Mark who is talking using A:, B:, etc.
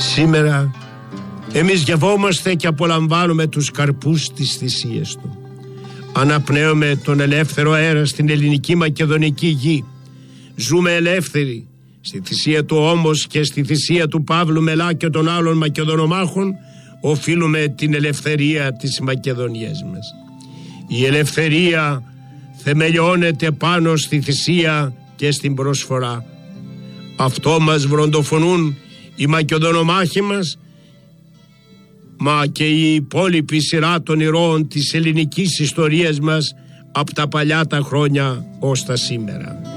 A: Σήμερα εμείς γευόμαστε και απολαμβάνουμε τους καρπούς της θυσίας του. Αναπνέουμε τον ελεύθερο αέρα στην ελληνική μακεδονική γη. Ζούμε ελεύθεροι. Στη θυσία του όμως και στη θυσία του Παύλου Μελά και των άλλων Μακεδονομάχων οφείλουμε την ελευθερία της Μακεδονίας μας. Η ελευθερία θεμελιώνεται πάνω στη θυσία και στην προσφορά. Αυτό μας βροντοφωνούν οι Μακεδονομάχοι μας, μα και η υπόλοιπη σειρά των ηρώων της ελληνικής ιστορίας μας από τα παλιά τα χρόνια ως τα σήμερα.